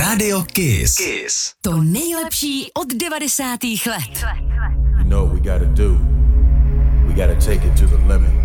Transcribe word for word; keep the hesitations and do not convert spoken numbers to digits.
Radio Kiss. Kiss. To nejlepší od devadesátých let. You know what we gotta do? We gotta take it to the limit.